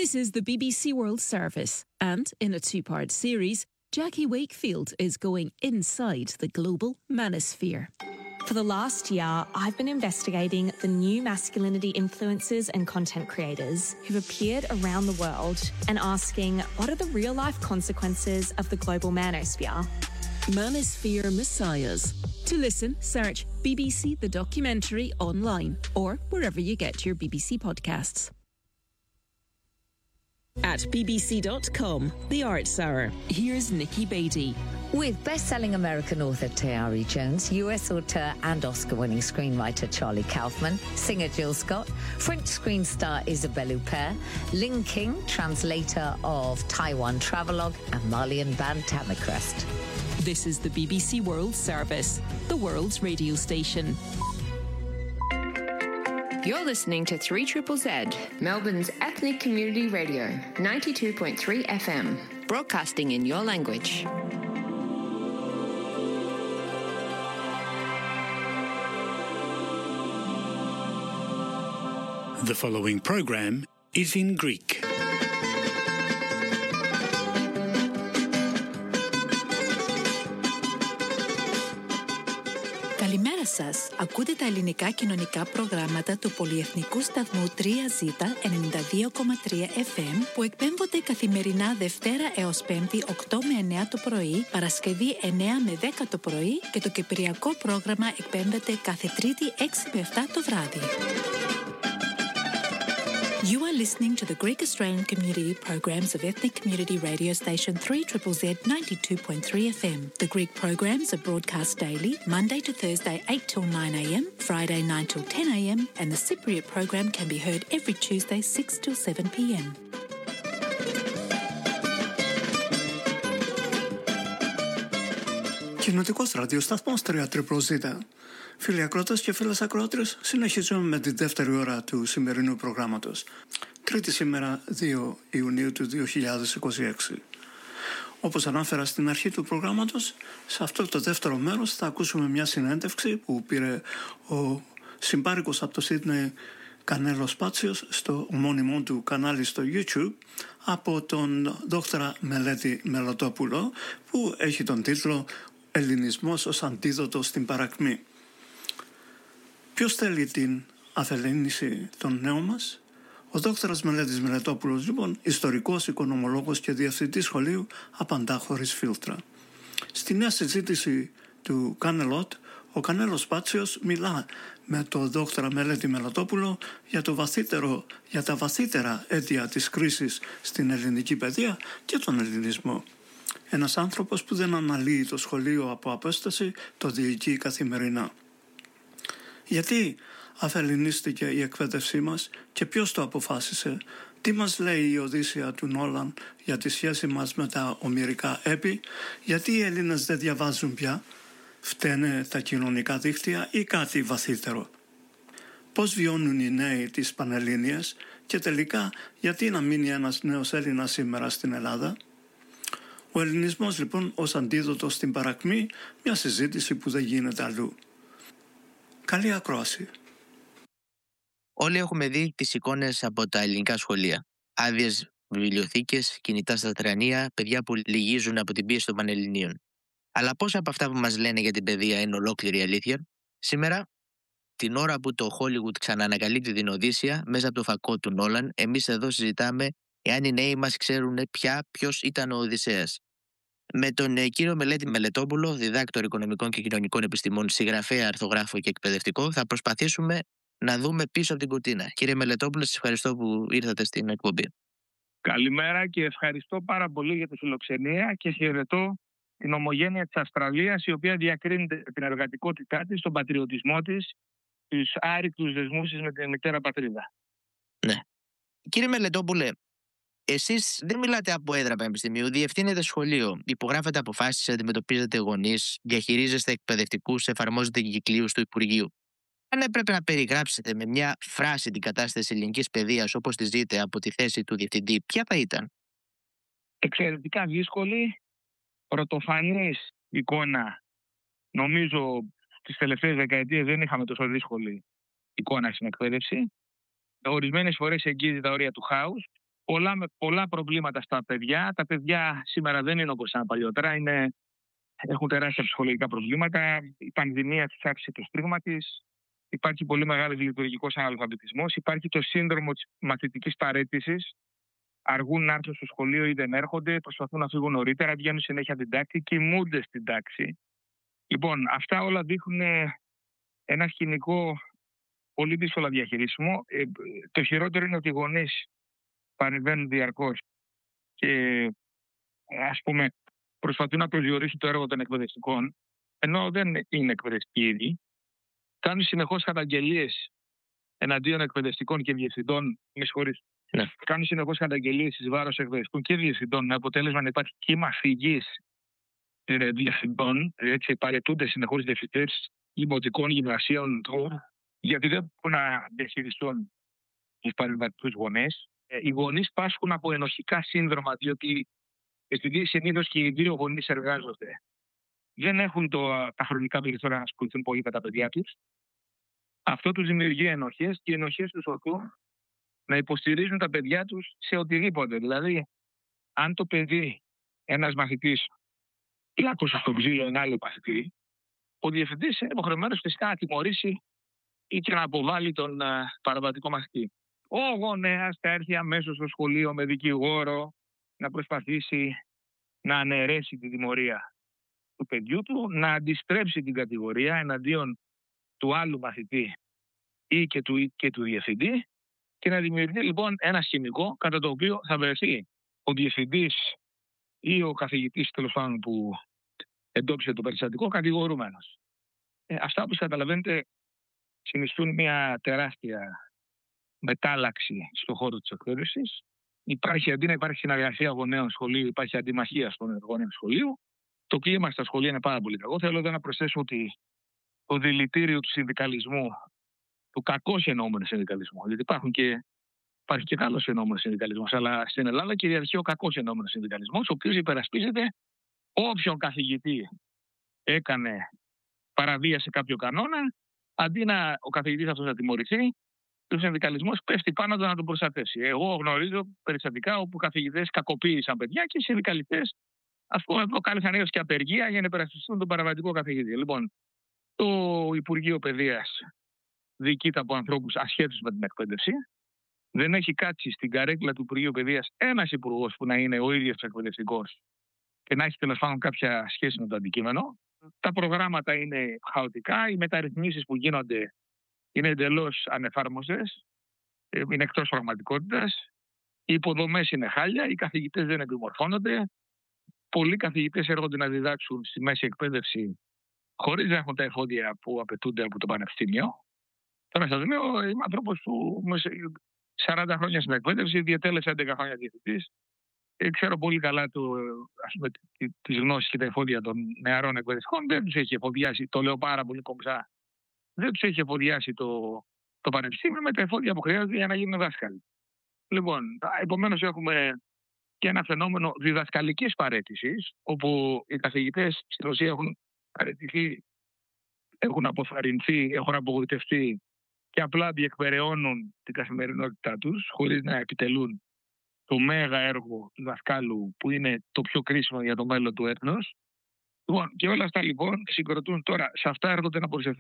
This is the BBC World Service, and in a two-part series, Jackie Wakefield is going inside the global manosphere. For the last year, I've been investigating the new masculinity influencers and content creators who've appeared around the world and asking, what are the real-life consequences of the global manosphere? Manosphere Messiahs. To listen, search BBC The Documentary online or wherever you get your BBC podcasts. At bbc.com, The Arts Hour. Here's Nikki Beattie. With best-selling American author Tayari Jones, US author and Oscar-winning screenwriter Charlie Kaufman, singer Jill Scott, French screen star Isabelle Huppert, Ling King, translator of Taiwan Travelogue, and Malian band Tamacrest. This is the BBC World Service, the world's radio station. You're listening to 3ZZZ, Melbourne's ethnic community radio, 92.3 FM, broadcasting in your language. The following program is in Greek. Καλημέρα σας. Ακούτε τα ελληνικά κοινωνικά προγράμματα του πολυεθνικού σταθμού 3Z 92,3 FM που εκπέμπονται καθημερινά Δευτέρα έως Πέμπτη 8 με 9 το πρωί, Παρασκευή 9 με 10 το πρωί και το κυπριακό πρόγραμμα εκπέμπεται κάθε Τρίτη 6 με 7 το βράδυ. You are listening to the Greek Australian community programs of ethnic community radio station 3ZZZ 92.3 FM. The Greek programs are broadcast daily, Monday to Thursday 8 till 9 a.m, Friday 9 till 10 a.m, and the Cypriot program can be heard every Tuesday 6 till 7 p.m. Κοινοτικός ραδιοσταθμός 3ZZZ. Φίλοι ακροατές και φίλες ακροάτρες, συνεχίζουμε με τη δεύτερη ώρα του σημερινού προγράμματος. Τρίτη σήμερα 2 Ιουνίου του 2026. Όπως ανάφερα στην αρχή του προγράμματος, σε αυτό το δεύτερο μέρος θα ακούσουμε μια συνέντευξη που πήρε ο συμπάρικος από το Σίδνεϊ Κανέλο Σπάτσιος στο ομώνυμό του κανάλι στο YouTube από τον δόκτορα Μελέτη Μελωτόπουλο, που έχει τον τίτλο «Ελληνισμός ως αντίδοτο στην παρακμή». Ποιος θέλει την αθελήνηση των νέων μας? Ο δόκτωρας Μελέτης Μελετόπουλος, λοιπόν, ιστορικός, οικονομολόγος και διευθυντής σχολείου, απαντά χωρίς φίλτρα. Στη νέα συζήτηση του Κάνελοτ, ο Κανέλος Σπάτσιος μιλά με τον δόκτωρα Μελέτη Μελετόπουλο για τα βαθύτερα αίτια της κρίσης στην ελληνική παιδεία και τον ελληνισμό. Ένας άνθρωπος που δεν αναλύει το σχολείο από απόσταση, το διοικεί καθημερινά. Γιατί αφεληνίστηκε η εκπαίδευσή μας και ποιος το αποφάσισε? Τι μας λέει η Οδύσσεια του Νόλαν για τη σχέση μας με τα ομηρικά έπι? Γιατί οι Έλληνες δεν διαβάζουν πια? Φταίνε τα κοινωνικά δίκτυα ή κάτι βαθύτερο? Πώς βιώνουν οι νέοι τις Πανελλήνιες? Και τελικά, γιατί να μείνει ένας νέος Έλληνας σήμερα στην Ελλάδα? Ο ελληνισμός, λοιπόν, ως αντίδοτο στην παρακμή, μια συζήτηση που δεν γίνεται αλλού. Καλή ακρόαση. Όλοι έχουμε δει τις εικόνες από τα ελληνικά σχολεία. Άδειες βιβλιοθήκες, κινητά στα τρανία, παιδιά που λυγίζουν από την πίεση των Πανελληνίων. Αλλά πόσα από αυτά που μας λένε για την παιδεία είναι ολόκληρη αλήθεια? Σήμερα, την ώρα που το Hollywood ξαναανακαλύπτει την Οδύσσεια μέσα από το φακό του Νόλαν, εμείς εδώ συζητάμε εάν οι νέοι μας ξέρουν πια ποιος ήταν ο Οδυσσέας. Με τον κύριο Μελέτη Μελετόπουλο, διδάκτορ οικονομικών και κοινωνικών επιστημών, συγγραφέα, αρθογράφο και εκπαιδευτικό, θα προσπαθήσουμε να δούμε πίσω από την κουρτίνα. Κύριε Μελετόπουλο, σας ευχαριστώ που ήρθατε στην εκπομπή. Καλημέρα και ευχαριστώ πάρα πολύ για τη φιλοξενία και χαιρετώ την ομογένεια της Αυστραλίας, η οποία διακρίνει την εργατικότητά της, τον πατριωτισμό της, τους άρρηκτους δεσμούς της με την μητέρα πατρίδα. Ναι. Κύριε Μελετόπουλε, εσείς δεν μιλάτε από έδρα πανεπιστημίου, διευθύνετε σχολείο, υπογράφετε αποφάσεις, αντιμετωπίζετε γονείς, διαχειρίζεστε εκπαιδευτικούς, εφαρμόζετε κυκλίους του Υπουργείου. Αν έπρεπε να περιγράψετε με μια φράση την κατάσταση της ελληνικής παιδείας όπως τη ζείτε από τη θέση του διευθυντή, ποια θα ήταν? Εξαιρετικά δύσκολη, πρωτοφανής εικόνα. Νομίζω τις τελευταίες δεκαετίες δεν είχαμε τόσο δύσκολη εικόνα στην εκπαίδευση. Ορισμένες φορές εγγύζει τα όρια του χάους. πολλά προβλήματα στα παιδιά. Τα παιδιά σήμερα δεν είναι όπως ήταν παλιότερα. Έχουν τεράστια ψυχολογικά προβλήματα. Η πανδημία της άφησε το στίγμα της. Υπάρχει πολύ μεγάλος λειτουργικός αναλφαβητισμός. Υπάρχει το σύνδρομο της μαθητικής παραίτησης. Αργούν να έρθουν στο σχολείο ή δεν έρχονται, προσπαθούν να φύγουν νωρίτερα, βγαίνουν συνέχεια την τάξη, κοιμούνται στην τάξη. Λοιπόν, αυτά όλα δείχνουν ένα σκηνικό πολύ δύσκολα διαχειρίσιμο. Το χειρότερο είναι ότι οι γονείς παρεμβαίνουν διαρκώς και προσπαθούν να προσδιορίσουν το έργο των εκπαιδευτικών, ενώ δεν είναι εκπαιδευτικοί ήδη. Κάνουν συνεχώς καταγγελίες εναντίον εκπαιδευτικών και διευθυντών. Κάνουν συνεχώς καταγγελίες εις βάρος εκπαιδευτικών και διευθυντών, με αποτέλεσμα να υπάρχει κύμα φυγής διευθυντών. Έτσι, παραιτούνται συνεχώς διευθυντές δημοτικών γυμνασίων, γιατί δεν μπορούν να διαχειριστούν τους παρεμβατικούς γονείς. Οι γονείς πάσχουν από ενοχικά σύνδρομα, διότι επειδή συνήθως και οι δύο γονείς εργάζονται, δεν έχουν τα χρονικά περιθώρια να ασχοληθούν πολύ με τα παιδιά τους. Αυτό τους δημιουργεί ενοχές και οι ενοχές τους οδηγούν να υποστηρίζουν τα παιδιά τους σε οτιδήποτε. Δηλαδή, αν το παιδί, ένας μαθητής, πλάκωσε στο ξύλο ένα άλλο μαθητή, ο διευθυντής είναι υποχρεωμένος φυσικά να τιμωρήσει ή και να αποβάλει τον παραβατικό μαθητή. Ο γονέας θα έρθει αμέσως στο σχολείο με δικηγόρο να προσπαθήσει να αναιρέσει τη τιμωρία του παιδιού του, να αντιστρέψει την κατηγορία εναντίον του άλλου μαθητή ή και του διευθυντή και να δημιουργεί λοιπόν ένα σκηνικό κατά το οποίο θα βρεθεί ο διευθυντής ή ο καθηγητής τέλος πάντων που εντόπισε το περιστατικό κατηγορούμενος. Αυτά, όπως καταλαβαίνετε, συνιστούν μια τεράστια μετάλλαξη στον χώρο της εκπαίδευσης. Αντί να υπάρχει συνεργασία γονέων σχολείου, υπάρχει αντιμαχία στον γονέων σχολείου. Το κλίμα στα σχολεία είναι πάρα πολύ κακό. Θέλω εδώ να προσθέσω ότι το δηλητήριο του συνδικαλισμού, του κακώς εννοούμενου συνδικαλισμού, γιατί υπάρχει και καλός εννοούμενος συνδικαλισμός, αλλά στην Ελλάδα κυριαρχεί ο κακώς εννοούμενος συνδικαλισμός, ο οποίος υπερασπίζεται όποιον καθηγητή έκανε παραβίαση κάποιο κανόνα, αντί ο καθηγητής αυτός να τιμωρηθεί, ο συνδικαλισμός πέφτει πάνω του να τον προστατεύσει. Εγώ γνωρίζω περιστατικά όπου καθηγητές κακοποίησαν παιδιά και οι συνδικαλιστές, προκάλεσαν έως και απεργία για να υπερασπιστούν τον παραβατικό καθηγητή. Λοιπόν, το Υπουργείο Παιδείας διοικείται από ανθρώπους ασχέτους με την εκπαίδευση. Δεν έχει κάτσει στην καρέκλα του Υπουργείου Παιδείας ένας υπουργός που να είναι ο ίδιος εκπαιδευτικός και να έχει τέλος πάντων κάποια σχέση με το αντικείμενο. Τα προγράμματα είναι χαοτικά, οι μεταρρυθμίσεις που γίνονται είναι εντελώς ανεφάρμοστες, είναι εκτός πραγματικότητας. Οι υποδομές είναι χάλια, οι καθηγητές δεν επιμορφώνονται. Πολλοί καθηγητές έρχονται να διδάξουν στη μέση εκπαίδευση χωρίς να έχουν τα εφόδια που απαιτούνται από το πανεπιστήμιο. Τώρα σας λέω, είμαι άνθρωπος που 40 χρόνια στην εκπαίδευση, διετέλεσα 11 χρόνια διευθυντής. Ξέρω πολύ καλά τις γνώσεις και τα εφόδια των νεαρών εκπαιδευτικών. Δεν τους έχει εφοδιάσει, το λέω πάρα πολύ κομψά, δεν τους έχει εφοδιάσει το πανεπιστήμιο με τα εφόδια που χρειάζονται για να γίνουν δάσκαλοι. Λοιπόν, επομένως έχουμε και ένα φαινόμενο διδασκαλικής παραίτησης, όπου οι καθηγητές στην ουσία έχουν παραιτηθεί, έχουν αποθαρρυνθεί, έχουν απογοητευτεί και απλά διεκπεραιώνουν την καθημερινότητά τους, χωρίς να επιτελούν το μέγα έργο του δασκάλου που είναι το πιο κρίσιμο για το μέλλον του έθνους. Λοιπόν, και όλα αυτά λοιπόν συγκροτούν τώρα, σε αυτά έρχονται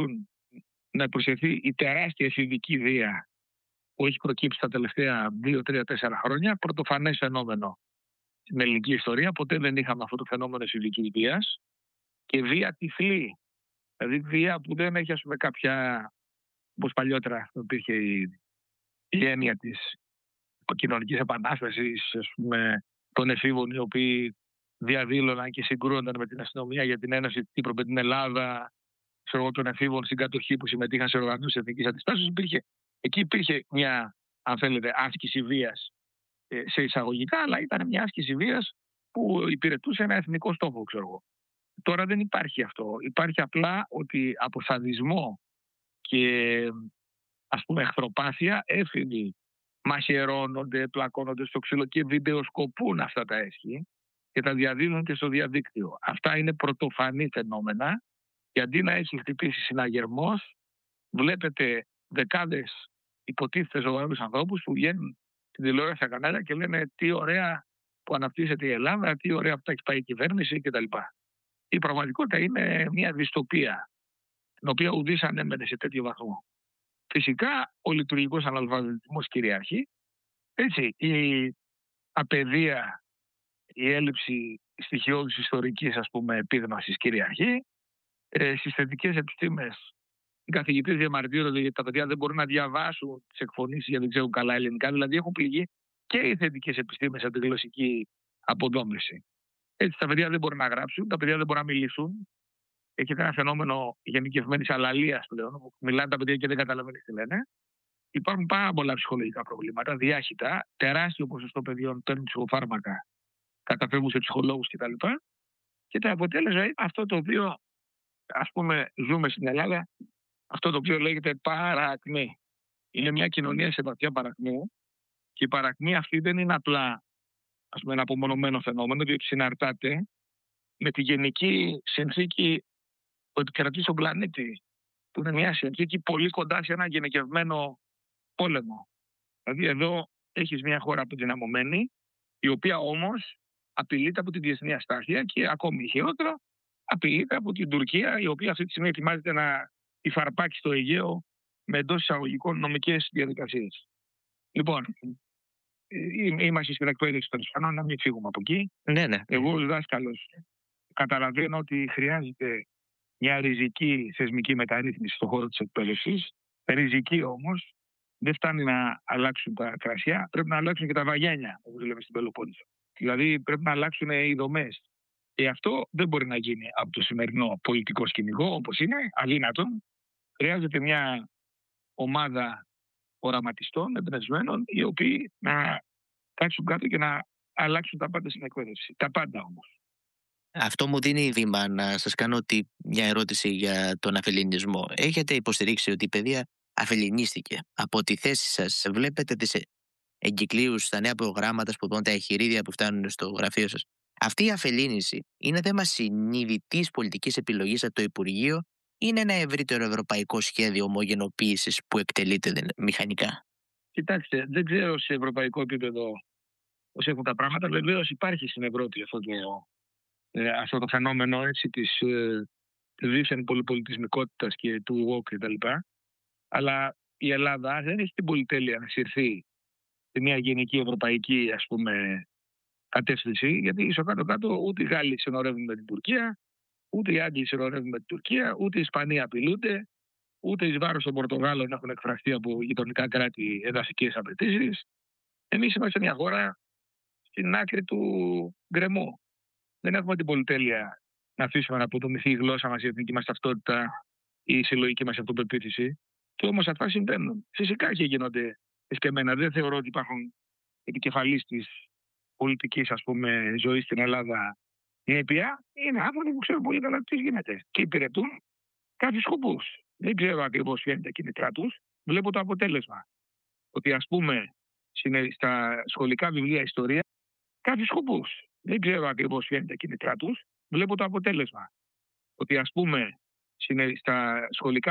να προσθεθεί η τεράστια εφηβική βία που έχει προκύψει τα τελευταία 2, 3, 4 χρόνια, πρωτοφανές φαινόμενο στην ελληνική ιστορία. Ποτέ δεν είχαμε αυτό το φαινόμενο εφηβικής βίας και βία τυφλή. Δηλαδή βία που δεν έχει κάποια, όπως παλιότερα υπήρχε η έννοια της κοινωνικής επανάστασης, των εφήβων οι οποίοι διαδήλωναν και συγκρούονταν με την αστυνομία για την Ένωση Κύπρου με την Ελλάδα, των εφήβων στην κατοχή που συμμετείχαν σε οργανώσεις εθνικής αντιστάσεως. Εκεί υπήρχε μια, αν θέλετε, άσκηση βίας σε εισαγωγικά, αλλά ήταν μια άσκηση βίας που υπηρετούσε ένα εθνικό στόχο, ξέρω εγώ. Τώρα δεν υπάρχει αυτό. Υπάρχει απλά ότι από σαδισμό και εχθροπάθεια έφηβοι μαχαιρώνονται, πλακώνονται στο ξύλο και βιντεοσκοπούν αυτά τα έσχη και τα διαδίδουν και στο διαδίκτυο. Αυτά είναι πρωτοφανή φαινόμενα και αντί να έχει χτυπήσει συναγερμός, βλέπετε δεκάδες υποτίθεται ζωγαρούς ανθρώπους που βγαίνουν στην τηλεόραση στα κανάλια και λένε τι ωραία που αναπτύσσεται η Ελλάδα, τι ωραία που τα έχει πάει η κυβέρνηση κτλ. Η πραγματικότητα είναι μια δυστοπία, την οποία ουδής ανέμενε σε τέτοιο βαθμό. Φυσικά, ο λειτουργικός αναλφαβητισμός κυριαρχεί. Έτσι, η απαιδεία, η έλλειψη στοιχειώδης ιστορικής, επίγνωσης κυριαρχεί. Στις θετικές επιστήμες, οι καθηγητές διαμαρτύρονται γιατί τα παιδιά δεν μπορούν να διαβάσουν τις εκφωνήσεις γιατί δεν ξέρουν καλά ελληνικά. Δηλαδή, έχουν πληγεί και οι θετικές επιστήμες από τη γλωσσική αποδόμηση. Έτσι, τα παιδιά δεν μπορούν να γράψουν, τα παιδιά δεν μπορούν να μιλήσουν. Έχετε ένα φαινόμενο γενικευμένης αλαλίας πλέον, όπου μιλάνε τα παιδιά και δεν καταλαβαίνουν τι λένε. Υπάρχουν πάρα πολλά ψυχολογικά προβλήματα, διάχυτα, τεράστιο ποσοστό παιδιών παίρνουν ψυχοφάρμακα, καταφεύγουν σε ψυχολόγους κτλ. Και το αποτέλεσμα είναι αυτό το οποίο, ζούμε στην Ελλάδα, αυτό το οποίο λέγεται παρακμή. Είναι μια κοινωνία σε βαθιά παρακμού και η παρακμή αυτή δεν είναι απλά ένα απομονωμένο φαινόμενο, διότι συναρτάται με τη γενική συνθήκη που επικρατεί στον πλανήτη, που είναι μια συνθήκη πολύ κοντά σε ένα γενικευμένο πόλεμο. Δηλαδή εδώ έχεις μια χώρα αποδυναμωμένη, η οποία όμως απειλείται από τη διεθνή αστάθεια και ακόμη χειρότερο απειλείται από την Τουρκία, η οποία αυτή τη στιγμή ετοιμάζεται να υφαρπάξει στο Αιγαίο με εντός εισαγωγικών νομικές διαδικασίες. Λοιπόν, είμαστε στην εκπαίδευση των Ισπανών, να μην φύγουμε από εκεί. Ναι. Εγώ ως δάσκαλος καταλαβαίνω ότι χρειάζεται μια ριζική θεσμική μεταρρύθμιση στον χώρο της εκπαίδευσης. Ριζική όμως δεν φτάνει να αλλάξουν τα κρασιά, πρέπει να αλλάξουν και τα βαγένια, όπως λέμε στην Πελοπόννησο. Δηλαδή πρέπει να αλλάξουν οι δομές. Και αυτό δεν μπορεί να γίνει από το σημερινό πολιτικό σκηνικό, όπως είναι, αδύνατον. Χρειάζεται μια ομάδα οραματιστών, εμπνευσμένων, οι οποίοι να κάτσουν κάτω και να αλλάξουν τα πάντα στην εκπαίδευση. Τα πάντα όμως. Αυτό μου δίνει βήμα να σας κάνω μια ερώτηση για τον αφελληνισμό. Έχετε υποστηρίξει ότι η παιδεία αφελληνίστηκε. Από τη θέση σας βλέπετε τις εγκυκλίους στα νέα προγράμματα σπουδών, τα εγχειρίδια που φτάνουν στο γραφείο σας. Αυτή η αφελλήνιση είναι θέμα συνειδητής πολιτικής επιλογής από το Υπουργείο ή είναι ένα ευρύτερο ευρωπαϊκό σχέδιο ομογενοποίησης που εκτελείται μηχανικά? Κοιτάξτε, δεν ξέρω σε ευρωπαϊκό επίπεδο πώς έχουν τα πράγματα. Βεβαίως υπάρχει στην Ευρώπη αυτό το φαινόμενο της δίθεν πολυπολιτισμικότητας και του woke κτλ. Αλλά η Ελλάδα δεν έχει την πολυτέλεια να συρθεί σε μια γενική ευρωπαϊκή κατεύθυνση, γιατί στο κάτω-κάτω ούτε οι Γάλλοι συνορεύουν με την Τουρκία, ούτε οι Άγγλοι συνορεύουν με την Τουρκία, ούτε οι Ισπανοί απειλούνται, ούτε εις βάρος των Πορτογάλων έχουν εκφραστεί από γειτονικά κράτη εδαφικές απαιτήσεις. Εμείς είμαστε μια χώρα στην άκρη του γκρεμού. Δεν έχουμε την πολυτέλεια να αφήσουμε να αποδομηθεί η γλώσσα μας, η εθνική μας ταυτότητα, η συλλογική μας αυτοπεποίθηση. Και όμως αυτά συμβαίνουν. Φυσικά και γίνονται εσκεμμένα. Δεν θεωρώ ότι υπάρχουν επικεφαλής της πολιτικής ζωής στην Ελλάδα νήπια. Είναι άνθρωποι που ξέρουν πολύ καλά τι γίνεται και υπηρετούν κάποιους σκοπούς. Δεν ξέρω ακριβώς ποια είναι τα κίνητρά τους. Βλέπω το αποτέλεσμα. Ότι στα σχολικά βιβλία ιστορία κάποιους σκοπούς. Δεν ξέρω ακριβώς ποια είναι τα κίνητρά τους. Βλέπω το αποτέλεσμα. Ότι στα σχολικά